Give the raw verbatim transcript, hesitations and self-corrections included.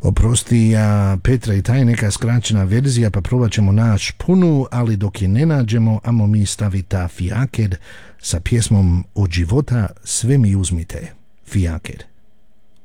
Oprosti, a Petra i taj neka skraćena verzija, pa probat ćemo naći punu, ali dok je ne nađemo, amo mi staviti ta Fijaker sa pjesmom Od života sve mi uzmite. Fijaker.